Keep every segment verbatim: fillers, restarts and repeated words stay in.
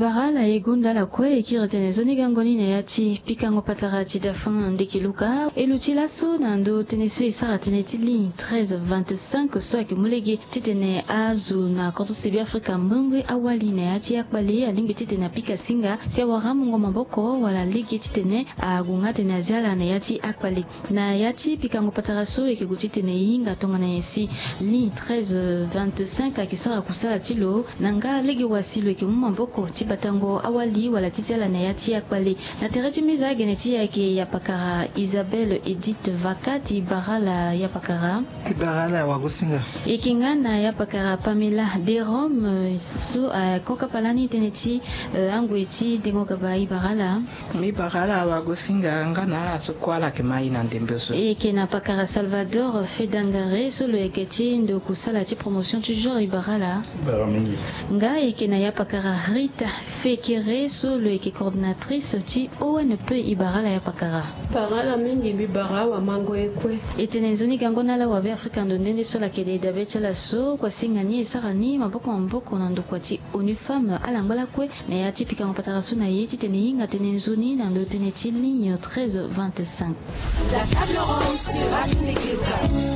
Ibarala igunda la kwe ikirete zoni gangoni na yati pikango patara tidafan ndekiluka elutilaso nando tenesu isara tenetili treize vingt-cinq so ake mulege titene azu na konto sebi Afrika mbangwe awali na yati yakbali alimbi titene pika singa sia waramu ngoma boko wala ligi titene agungate na ziala na yati akbali na yati pikango patara so ekegutitene hinga tonga na yesi li treize vingt-cinq akisara kusala tilo nanga legi wasilo eke mumamboko tibatango awali wala titiala na yati yakbali na tereti miza geneti yake yapakara Isabelle Edith Vakati Ibarala yapakara Ibarala wagusinga ikingana yapakara Pamela de Rome su a koka palani teneti angweti dengoka ba Ibarala Ibarala wagusinga ngana la sokwala kemai na ndembeso ikena pakara Salvador Fedangare solo eketi ndo kusala ti promotion toujours Ibarala Baramingi nga ikena yapakara Rita Fekere solo eke coordinatrice ti O N P Ibarala yapakara Parala mingi bibara wa mango ekwe etenenzoni gangona la wa Afrika ndondende sola kede dabecha la so kwa singani esarani maboko mboko na ndokwati onu femme alangala kwe na yati pika ngapatara so na yeti teninga tenenzoni na ndo teneti ligne treize vingt-cinq. La table ronde sur Radio Ndekiluka.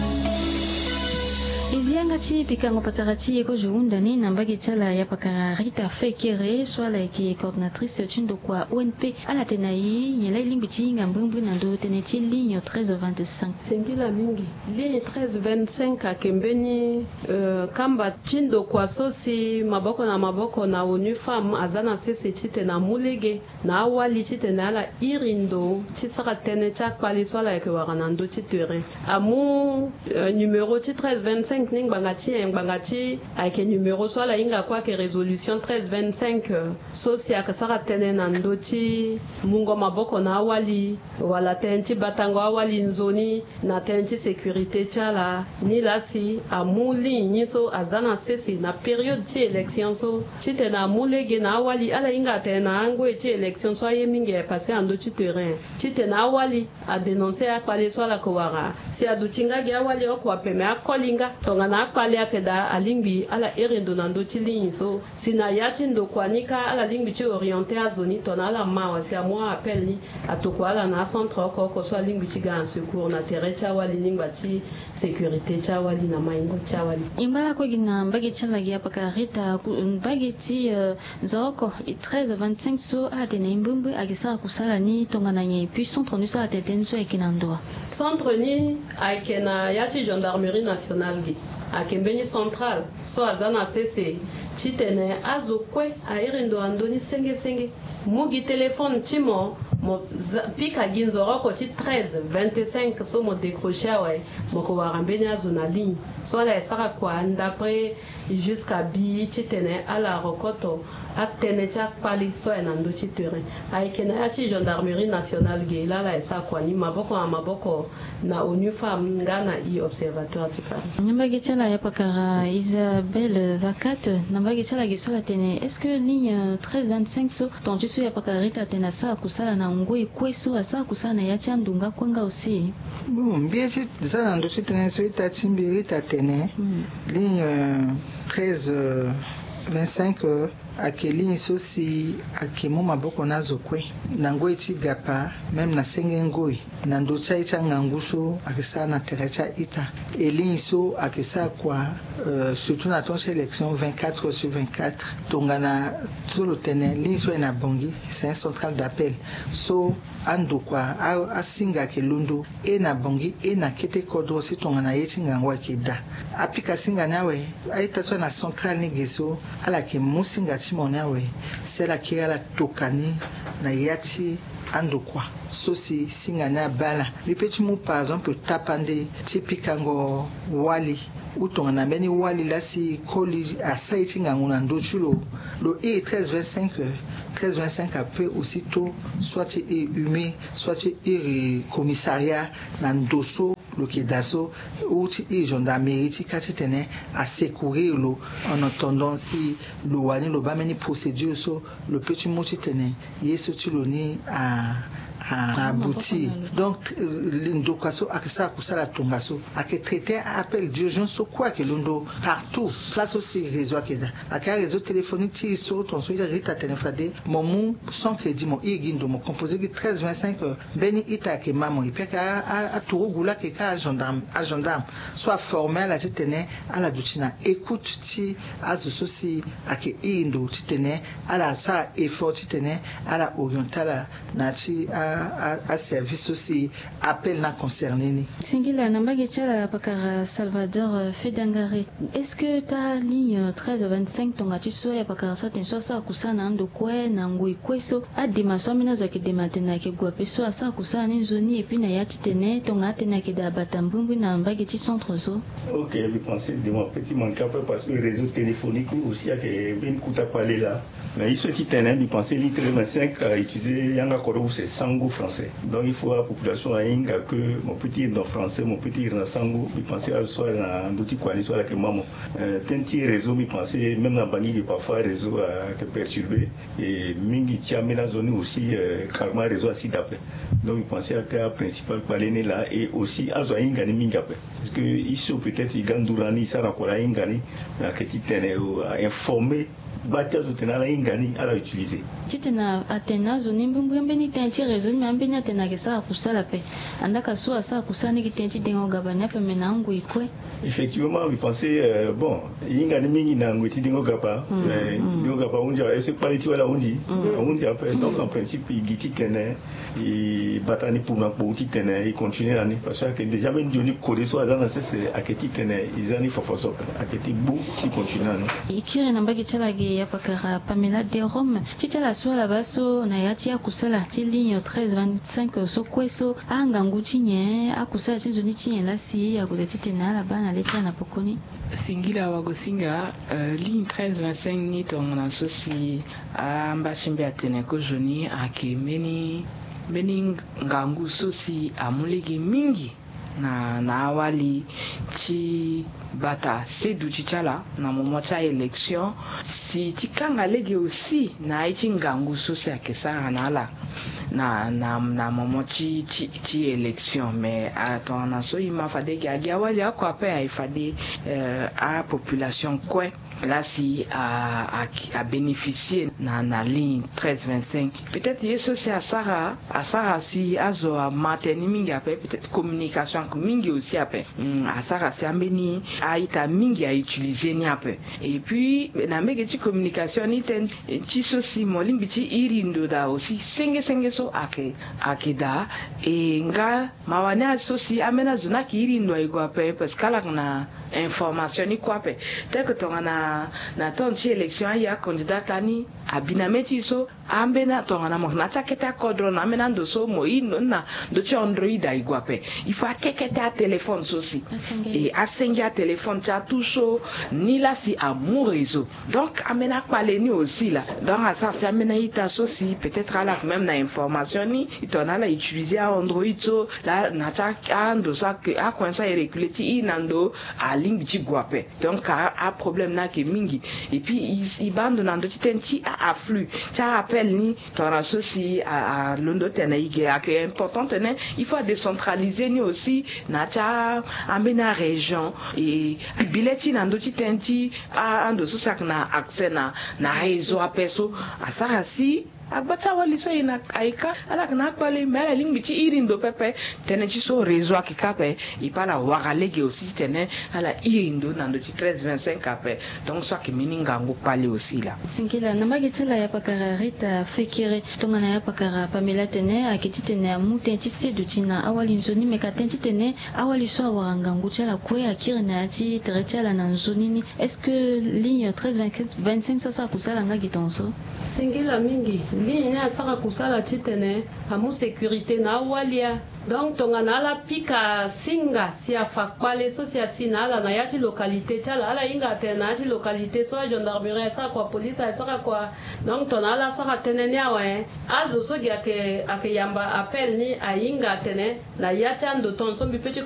Izianga ti pikango patarati eko juundani nambagi tala yapakara Rita Fekere swala eki coordinatrice tindo kwa O N P ala tenayi nyela limbiti ngambumbu nando teneti ligne treize vingt-cinq. Sengila mingi ligne treize vingt-cinq akembeni uh, kamba tindo kwa sosi maboko na maboko na onu femme azana sese chite na mulege na awali chite na ala irindo chisaka tene chakpali swala eke waranando chitere amu uh, numero ti treize vingt-cinq ning bangati bangati ake numéro soit la inga kwa ke résolution treize vingt-cinq sosi akasara tene na ndoti mungo maboko na awali wala tenti batango awali nzoni na tenti sécurité chala ni lasi amuli nyiso azana sesi na période ti élection so chite na mulege na awali ala inga tena ango ti élection so yemingi e passé en ndoti terrain chite na awali a dénoncer a pale so la kowara si aduchinga ge awali okwa peme akolinga tonga na akpali akeda alingbi ala erindo na ndo chilingi so sina yati ndo kwanika ala lingbi chi orienté a zoni tona ala mawa si a moi appel ni atoko ala na centre oko oko so alingbi chi ga en secours na terre cha wali lingba chi sécurité cha wali na maingo cha wali imbala ko gina mbagi chala gi apaka Rita mbagi ti zoko treize vingt-cinq so ate na imbumbu akisa kusala ni tonga na nye puis centre ni sa ateten so ekinando centre ni aikena yati gendarmerie nationale gi akembeni central so azana sese chitene azokwe airindo andoni senge senge mugi téléphone chimo mo pika ginzoroko ti treize vingt-cinq so mo décrocher ouais moko warambeni azona ligne so la esaka kwa d'après jusqu'à bi chitene ala rokoto atene cha pali so enando chi terrain aikena ya chi gendarmerie nationale ge la la esa kwa ni maboko na maboko na onu femme ngana i observatoire ti Paris nambagi chala yapakara Isabelle Vakate nambagi chala gisola tene est-ce que ligne treize vingt-cinq so ton tu so yapakara Rita tena sa kusala na ngoi kweso asa kusala na yacha ndunga kwenga aussi bon bien si ça ndo si tene so ita timbi Rita tene ligne treize vingt-cinq akeli sosi akemo maboko nazo kwe nango eti gapa même na senge ngoi na ndocha ita nganguso akisa na terecha ita eli so akisa kwa uh, surtout na tonche élection vingt-quatre sur vingt-quatre tongana tout le tenel li so na bongi c'est un central d'appel so ando kwa asinga kelundo e na bongi e na kete kodro si tongana yeti ngangwa kida apika singa nawe aita so na central ni geso ala ke musinga Monawe c'est la qui a la tokani na yati andokwa sosi singana bala le petit mot par exemple tapande tipikango wali utonga na meni wali la si koli a saiti nganguna ndochulo le e treize vingt-cinq treize vingt-cinq après aussitôt soit e humé soit e commissariat na ndoso le kedaso ou ti gendarmerie ti kati tene à secourir lo en attendant si le wani lo ba meni procédure so le petit mot ti tene yeso ti lo ni à a abouti. Donc l'indokaso akisa kusala tungaso ake traité appel d'urgence quoi que l'ondo partout place aussi réseau akeda aka réseau téléphonique ti so ton so ita téléphone momu sans crédit mo igindo mo composé de treize vingt-cinq beni ita ke mamo et puis a a turugula ke ka gendarme a gendarme soit formel a tene à la dutina écoute ti azo sosi ake indo ti tene à la sa effort ti tene à la orientale na ti a a service aussi appel na concerné ni singila nambage chala pakara Salvador Fedangare. Est-ce que ta ligne treize vingt-cinq tonga ti so ya pakara sa ten so sa kusana ando kwe na ngui kweso adima so mina zo ke dematena ke gwa peso asa kusana ni zoni et puis na ya ti tene tonga tena ke da batambungu na mbage ti centre zo. OK, je pensais de mon petit manque après parce que le réseau téléphonique aussi a que ben kuta parler là. Mais il se qui tenait, il pensait ligne treize vingt-cinq à utiliser yanga koro c'est sango français. Donc il faut la population à inga que mon petit dans français, mon petit dans sango, il pensait à soit dans d'autres coalitions avec maman. Euh, tenti réseau, il pensait même dans Bangui parfois réseau à que perturbé et mingi tia mena zone aussi carrément réseau à site après. Donc il pensait à que principal parler là et aussi à zoa inga ni mingi après. Parce que ici peut-être il gandurani ça rakora inga ni que tu tenais informer batia zotena la ingani ala utiliser titena atena zoni mbumbembe ni tenchi réseau mais ambeni atena ke sa kusala pe andaka so sa kusani ki tenchi dengo gabanya pe menangu ikwe. Effectivement, we pensais euh, bon ingani mingi na ngoti dengo gaba mais dengo gaba unja est-ce pas les wala undi unja après donc en principe il giti tene et batani pour na pour titene et continuer l'année parce que déjà même joni code so dans c'est aketi tene izani fofoso aketi bu qui continue l'année ikire nambaki chala ge ya pakara Pamela de Rome chichala swala baso na yati ya kusala ti ligne treize vingt-cinq so kweso anga nguchinye akusala chinzo ni chinye la si ya kudetite na la bana letra na pokoni singila wagosinga uh, ligne treize vingt-cinq ni tongana so si amba chimbe atene ko joni akemeni meni ngangu so si amulegi mingi na na awali chi bata sedu chichala na momo cha election si chikanga lege aussi na ichi ngangu so si akesa na la na na na momo chi chi chi election mais atona so ima fade ki agia wali akwa pe ai fade euh, a population kwe là si à, à, à bénéficier na na ligne treize vingt-cinq peut-être yeso c'est à Sarah à Sarah si azo a mateni mingi après peut-être communication mingi aussi après à Sarah c'est ambeni a ita mingi à utiliser ni après et puis na mege ti communication ni ten ti so si molimbi ti irindo da aussi senge senge so ake akida et nga mawana so si amena zona ki irindo ay go après parce que la na information ni quoi après tel que ton na na tonchi election ya candidat ani abinameti so ambena tongana mo na taketa kodro na mena ndo so mo ino na do chi android ai guape il faut keketa téléphone so si et asenga téléphone cha tout so ni la si à mon réseau donc amena paleni aussi là donc ça c'est amena ita so si peut-être à la même na information ni itona la utiliser android so la na ta ando so a coinça et reculer ti inando a ligne ti guape donc a problème na mingi et puis il bande dans d'autres tenti à afflux ça appelle ni ton associé à l'ondo tenaïge à que important tenait il faut décentraliser ni aussi na cha amena région et bileti dans d'autres tenti à ando so sak na accès na na réseau à peso à ça si agbata wali so ina aika ala kana kwale mala lingi ti irindo pepe tene ci so réseau akikape ipala wagalege aussi tene ala irindo nando ci treize vingt-cinq ape donc so ki mininga ngo pale aussi là sinkila na magi tela ya pakara Rita Fekere tongana ya pakara Pamela tene akiti tene amute ti sedu tina awali nzoni mekaten tene awali so waranga nguchala kwe akire na ti trechala na nzoni ni est-ce que ligne treize vingt-cinq ça ça kusala nga gitonso singila mingi ligne ya saka kusala chitene amu sécurité na walia donc tongana ala pika singa si afakpale so si asina ala na yati localité chala ala inga tena yati localité so gendarmerie sa kwa police sa kwa donc tona ala saka tene ni awe azo so gi ake ake yamba appel ni a inga tene na yati ando ton so bi petit contact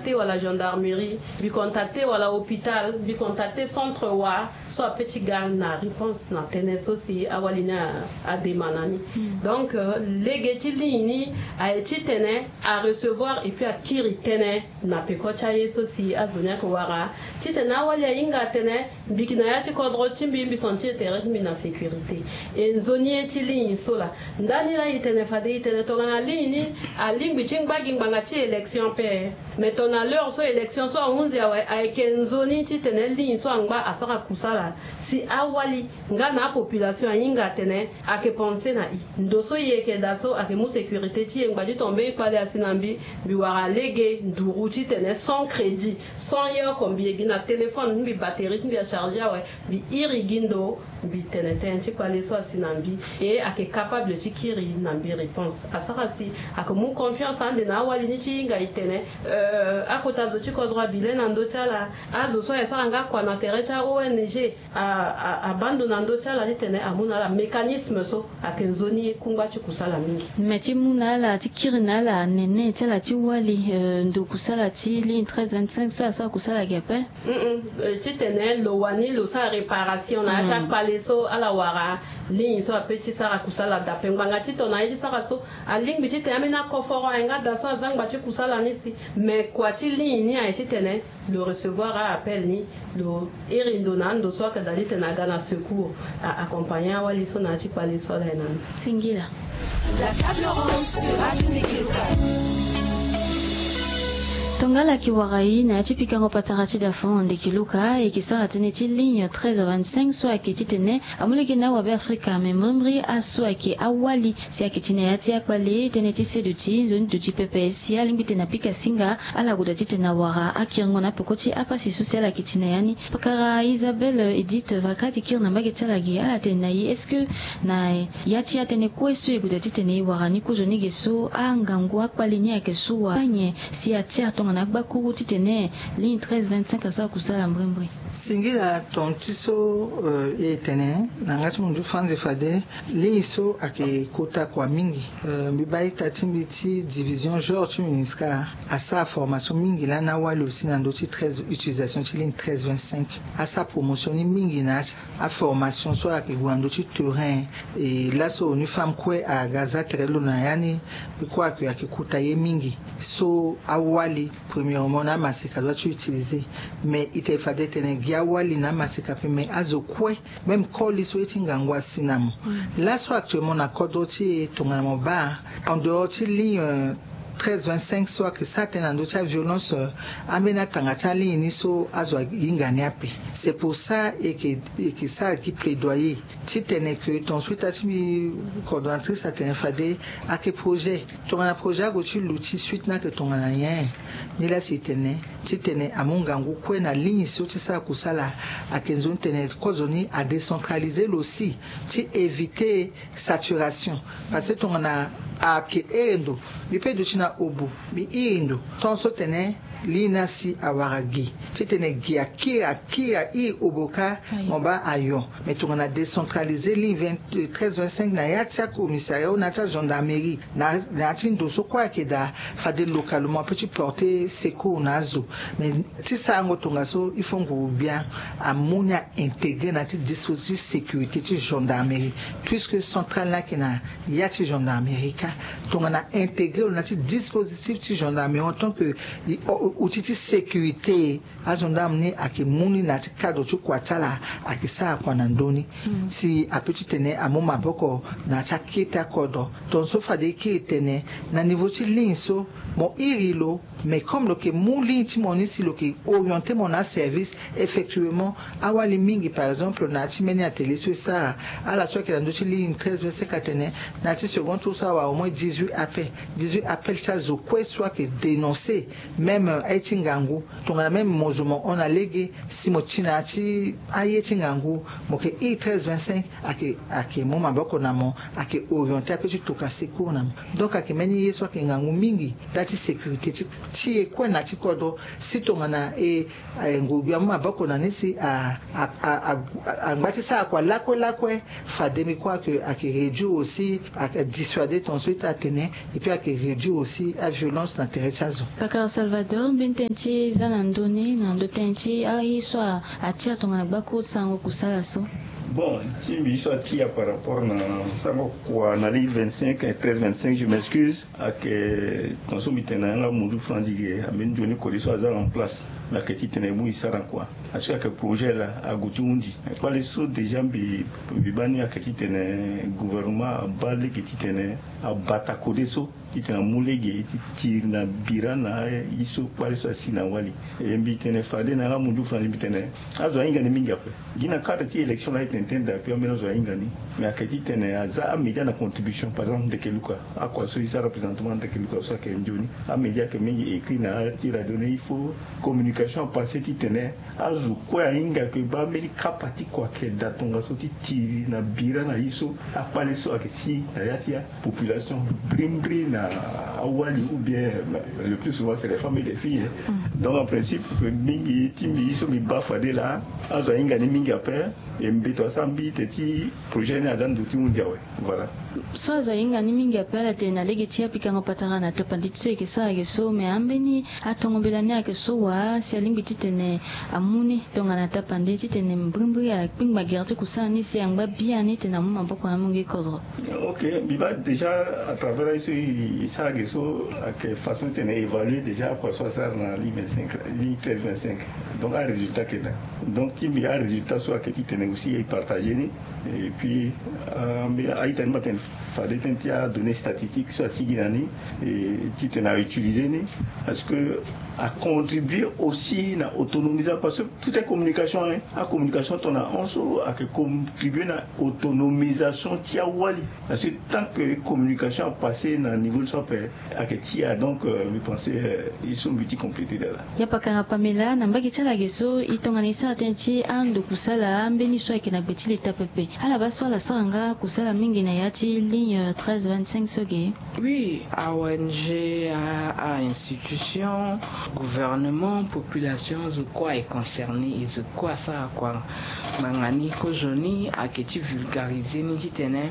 contacter la gendarmerie, bi contacter la hôpital, bi contacter centre wa soit petit gars na réponse na tenes aussi awalina a demanani. Donc les getilini a eti tene à recevoir et puis à kiri tene na pekocha yeso si azonia ko wara titena wali inga tene bikina ya ti kodro timbi bi senti terre mi na sécurité et nzoni eti lini sola ndani la itene fade itene tongana lini a limbi chingba gingba ti élection pe mais ton à l'heure so élection so onze ya a kenzoni titene lini so angba asaka kusala si awali nga na population inga tene a ke penser na i ndoso yeke daso a ke mu sécurité ti ngba di tomber pale asinambi bi wara lege nduru ti tene sans crédit sans yo kombi gina téléphone bi batterie bi charger ouais bi iri gindo bi tene tene ti pale so asinambi et a ke capable ti kiri nambi réponse asaka si a ke mu confiance ande na awali ni ti nga itene euh akota zo ti ko droit bilen ando tala azo so esa nga kwa na terre cha O N G a abandonando tala tene amuna la mécanisme so a kenzoni kungba ti kusala mingi meti muna la ti kiri na la nene tala ti wali ndo kusala ti ligne treize vingt-cinq so asa kusala gepe mm ti tene lo wani lo sa réparation na cha pale so ala wara ligne so a petit sara kusala dape nganga ti tona ti sara so a ligne bi ti tene amena koforo nga da so azangba ti kusala nisi mais kwa ti ligne ni a ti tene le recevoir a appel ni lo erindo na ndo so ka dali tena gana secours a accompagner wali so na ti pale so la nan singila La table ronde sur Radio Nekiluka. Tongala kiwarai na tipika ngopatarati da fond de kiluka e kisara tene ti ligne treize vingt-cinq so akiti tene amuleke na wabe Afrika membrembri aso ake awali si akitine yati akwale tene ti seduti zoni tuti P P S ya limbite na pika singa ala gudati tena wara akirango na pekoti apasi social akitine yani pakara Isabelle Edith vakati kirna magetsalagi ala tena yi est-ce que na yati atene kwesu e gudati tene wara ni kuzoni geso angangu akwale ni akesu wa nye si ati na bakuru titene ligne treize vingt-cinq asa kusala mbrembri singila ton tiso uh, e tene na ngati mundu fanze fade ligne so ake kota kwa mingi uh, bibai tatimbi ti division Georges Muniska asa formation mingi la na wali aussi na ndoti treize utilisation ti ligne treize vingt-cinq asa promotion ni mingi na a formation so ake guando ti terrain et la so ni femme kwe a gaza terelo na yani bikwa ake ake kota ye mingi so awali premièrement na masika doit utiliser mais ite fade tene gia wali na masika pe mais azokwe même call is waiting ngwa sinamo là so actuellement na kodoti tongana mo ba en dehors ti ligne treize vingt-cinq soit que ça tena ndo cha violence amena tanga cha ligne so azo ingani ape c'est pour ça et que et que ça qui plaidoyer si tene que ton suite à mi coordonnatrice a tene fade à que projet ton un projet go tu l'outil suite na que ton na rien ni la si tene si tene amunga ngu kwe na ligne so ti sa kusala a kenzo tene kozoni à décentraliser aussi ti éviter saturation parce que ton na a que endo bi pe do china obu bi indo ton so tene lina si awaragi titene gia kia kia i oboka moba ayon mais tu on a décentralisé ligne treize vingt-cinq na yatia commissariat ou na ta gendarmerie na na tindo so kwa ke da fade localement petit porter secours nazo mais ti sa ngotonga so il faut ngo bien amonia intégrer na ti dispositif sécurité ti gendarmerie puisque centrale là qui na yati gendarmerie ka to on a intégré na ti dispositif ti gendarmerie en tant que outil de sécurité à gendarmerie à qui mouni na ti cadre tu kwatala à qui ça kwa ndoni si a petit tene a moma boko na cha kita kodo ton so fa de ki tene na niveau ti ligne so mon irilo mais comme le que mouli ti moni si le que orienté mon a service effectivement awali mingi par exemple na ti meni atelier sur ça à la soit que dans ti ligne treize vingt-cinq tene na ti second tout ça au moins dix-huit appels dix-huit appels ça zo quoi soit que dénoncer même eti ngangu tongana même mozumo on a légué simotina ti ayeti ngangu moke i treize vingt-cinq ake ake mo maboko namo ake orienté a petit toka secours namo donc ake meni yeso ke ngangu mingi dati sécurité ti ti e kwa na ti kodo si tongana e ngubi mo maboko na nisi a a a a ngati sa kwa lakwe lakwe fademi kwa que ake réduire aussi ake dissuader ton suite à tenir et puis ake réduire aussi à violence na terre chazo Pakar Salvador alors mbintenchi zana ndoni na ndotenchi ai soit atia tonga bako sango kusala so. Bon, si je suis par rapport à l'année vingt-cinq, treize vingt-cinq, je m'excuse, à que ton somme est un moudou frandigue, à même Johnny Codiso en place, la petite n'est sera quoi. À ce que projet là, à Goutoundi, pas les sauts des gens, bibani à petite gouvernement, à balé qui tenait, à Batakodeso, qui était un moulégué, qui tire na birana, iso, pas les sauts sinawali, et mbitene fade, n'a moudou frandigue, mbitene, à Zoinga de Mingape. Gina carte élection là est intendue à Pierre Mélenchon Ingani, mais à Kati Tene, à Za, média la contribution, par exemple, de Keluka, à quoi soit ça représentement de Keluka, soit Kenjoni, à média que Mingi écrit, n'a tiré à donner, il faut communication passée qui tenait, à Zou, quoi, Inga, que Bameli Kapati, quoi, que Datonga, sorti Tizi, na Bira, na Iso, à Paleso, à si, na Yatia, population, Brimbri, na Awali, ou bien, le plus souvent, c'est les femmes et les filles. Donc, en principe, Mingi, Timbi, Iso, mi Bafade là, à Zou, Inga, Mingi, après, et Mbito, Sambi, Teti, projet, na Dan, Douti, Mundiawe. Voilà. So za inga ni mingi apela tena lege tia pika ngopatara na topanditse ke sa ke so me ambeni atongo belani ake so wa si alimbi titene amuni tonga na tapande titene mbrimbri ya pingba gerti kusani si angba bien ni tena muma boko na mungi kodro. OK, biba déjà à travers ici ça que so à quelle façon tene évaluer déjà quoi soit ça dans li vingt-cinq li treize vingt-cinq. Donc un résultat que là. Donc qui mi a résultat soit que tene aussi partager ni et puis euh mais a été matin fallait tenir donner statistiques sur Sigilani et titre à utiliser parce que à contribuer aussi à autonomiser parce que toute communication hein à communication on a en soi à contribuer à autonomisation tia wali parce que tant que communication a passé dans niveau de sope à que tia donc je pensais ils sont multi complétés là ya pakanga pamela na mbaki tsala geso itonganisa atenti ando kusala mbeni so ekena betile tapepe ala baswa la sanga kusala mingi na yati ligne treize vingt-cinq soge. Oui, A O N G, à, à institution, gouvernement, population, de quoi est concerné et de quoi ça a quoi. Mangani kojoni a keti vulgariser ni titene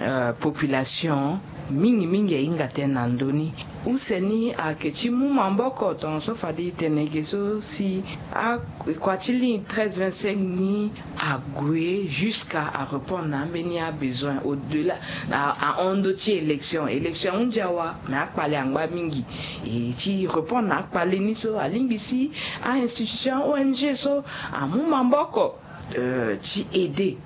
population mingi mingi inga tena ndoni useni a keti mu mamboko ton so fadi tene geso si a kwa chili treize vingt-cinq ni a goué jusqu'à à répondre na mbeni a besoin au-delà à à ondoti élection élection unjawa mais a parler angba mingi et ti répondre na parler ni so a lingisi a institution O N G so a mu mamboko Euh, ti aider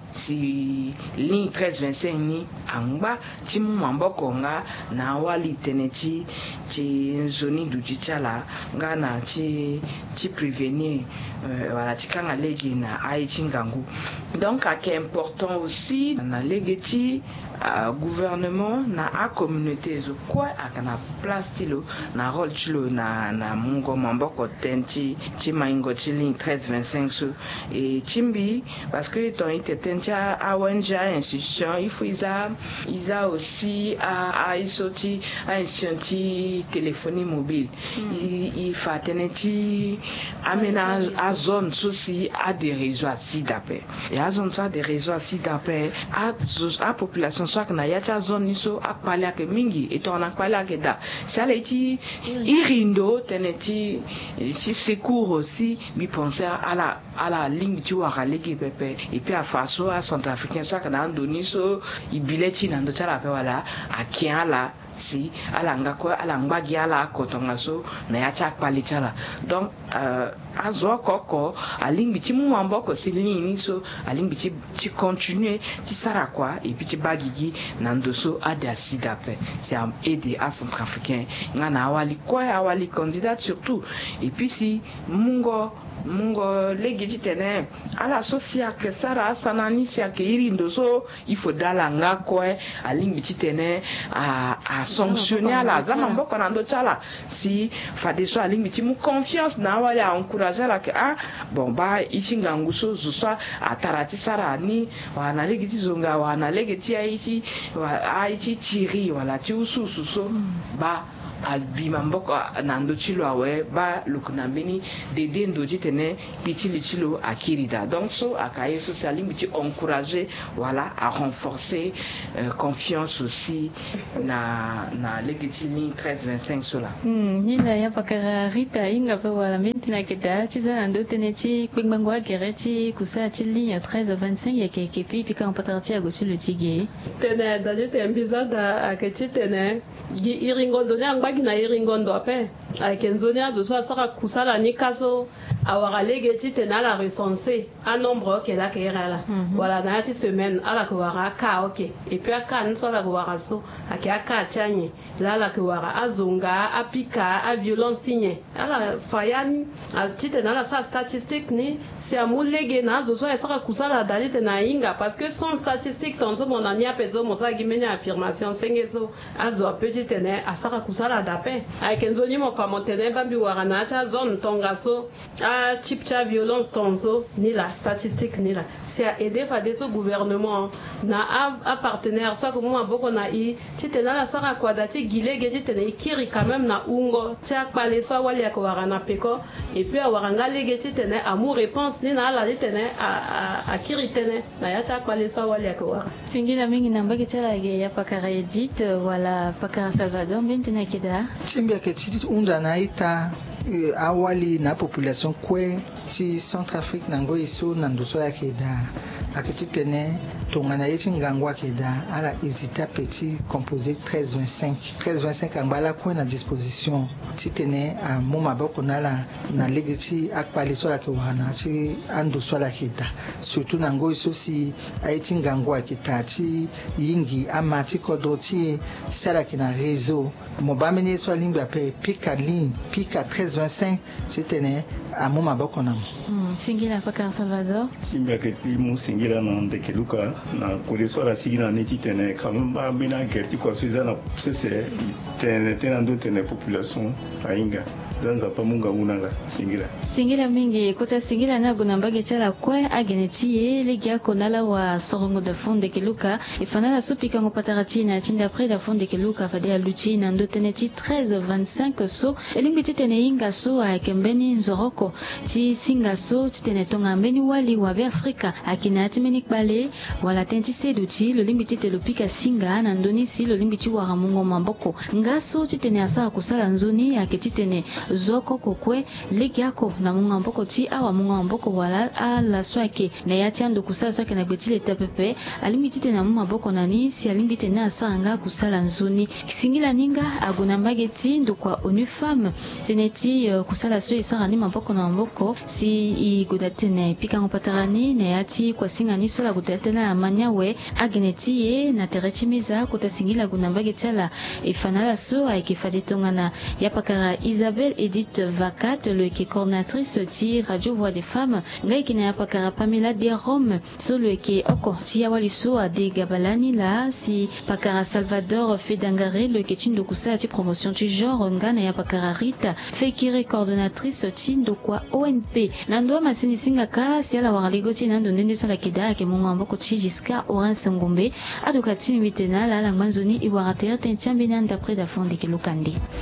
si ligne treize vingt-cinq ni angba ti mu mamboko nga na wali tene ti ti zoni du chala nga na ti ti prévenir euh, voilà ti kanga legi na ai ti ngangu donc c'est important aussi na legi ti uh, gouvernement na a communauté zo quoi a na place tilo na rôle tilo na na mungo mamboko tenti ti maingo ti ligne treize vingt-cinq so et timbi parce que ton itetentia A O N G institution il faut isa isa aussi à à isoti à institution téléphonie mobile il il faut teneti aménage à zone souci à des réseaux à sidapé et à zone ça des réseaux à sidapé à à population soit na ya ta zone iso a parler avec mingi et on a parlé avec da ça leti irindo teneti si secours aussi mi penser à la à la ligne tu wa legi pepe et puis à faso à centrafricain ça que dans doniso i bileti na ndo tala pe wala a kiala si alanga ko alanga giala ko tongaso na ya chak palitala donc euh azo koko alimbi ti mu amboko si lini so alimbi ti ti continuer ti sara quoi et puis ti bagigi na ndoso ada sidape c'est aider à centrafricain ngana awali ko awali candidat surtout et puis si mungo mungo legi tene ala socia que sara sanani sia que irindo so il faut dalanga ko alimbi tene a a sanctionner ala zama mboko na ndo chala si fadeso alimbi ti mu confiance na wali a encourager la que ah bon ba ichinga nguso zuswa atarati sara ni wana legi ti zonga wana legi ti aichi wa aichi tiri wala ti usu suso ba albima mboko na ndo chilo awe ba lukuna beni dede ndo jitene pichili chilo akirida. Donc so akaye so salim ti encourager voilà à renforcer euh, confiance aussi na na legiti ligne treize vingt-cinq sola. Hmm, nila ya pakara Rita inga pa wala menti na kita chiza na ndo tene chi kwingmangwa gerechi kusa chi ligne treize vingt-cinq ya keke pi pika mpatarati ya gochi le tige. Tene dali tembiza da akechi tene gi iringondo ne angbagi na iringondo ape akenzoni azo so asaka kusala ni kaso awara legeti tene ala recenser un nombre que la kera voilà na ti semaine ala ko wara ka ok et puis aka nso la ko wara so ake aka chanye la la ko wara azonga apika a violence signe ala fayan a ti tene ala sa statistique ni si amulege na azo so asaka kusala dali tene inga parce que sans statistique tonso mon ania peso mo sa gimeni affirmation sengeso azo petit tene asaka kusala dape akenzoni mo pamotene bambi wara na cha zone tongaso a chipcha violence tonso ni la statistique ni la c'est à aider fa des gouvernement na a partenaire soit que moi boko na i titena la sara kwada ti gilege titena ikiri quand même na ungo cha pale soit wali akwara na peko et puis awara ngalege titena amour réponse ni na la titena a a kiri tene na ya cha pale soit wali akwara singila mingi na mbaki tala ya pakara Edith wala pakara Salvador mbentena kida chimbia ke titi unda na ita awali na population kwe ti Centrafrique nango iso na ndoso ya keda akiti tene tongana yeti ngangwa keda ala hésita petit composé treize vingt-cinq treize vingt-cinq angala kwe na disposition ti tene a moma boko na la na legeti akpali so la ke wana ti ando so la keda surtout nango iso si ayeti ngangwa kita ti yingi amati kodo ti sala ke na réseau mobamene so limba pe pika ligne pika treize vingt-cinq c'était à mon maboko na singila pakara Salvador simba ke ti mu singila na ndeke luka na kole so la singila neti tene quand ba bina gerti ko suza na sese tene tene ndo tene population ainga zanza pa munga unanga singila singila mingi kota singila na gunambage chala kwe ageneti ye legia konala wa sorongo de fonde ke luka ifanala supika ngopatarati na chinda près da fonde ke luka fade ya luchi na ndo tene ti treize vingt-cinq so elimbiti tene inga so a kembeni nzoroko ti singa so ti tene tonga mbeni wali wa be Afrika akina ati meni kbale wala tenti sedu ti lo limbiti te lo pika singa na ndoni si lo limbiti wa mungo mamboko ngaso ti tene asa kusala nzoni aketi tene zoko kokwe legi yako na munga mboko ti awa munga mboko wala ala swake na yati ando kusala swake na betile tepepe alimbiti te na munga mboko nani si alimbiti na asa nga kusala nzoni kisingila ninga aguna mbageti ndo kwa onu femme tene ti uh, kusala so isara ni mamboko na mboko si i gudatene pika ngopatarani na yati kwa singa ni sola gudatena manyawe ageneti ye na terechimiza kutasingila guna mbageti ala ifanala so aikifadi tongana yapakara Isabelle Edith Vacat le qui coordinatrice ti Radio Voix des Femmes ngai kina yapakara Pamela de Rome solo qui oko ti yawaliso a de gabalani la si pakara Salvador Fedangare le qui tindo kusa ti promotion ti genre ngana yapakara Rita Fekire coordinatrice ti ndo kwa O N P nando masini singa ka si ala waraligo ti nando ndende so la kida ke munga mboko ti jusqu'à Orange Ngombe adokati mitena la la manzoni iwaratea tentia benanda d'après da fonde ke lokande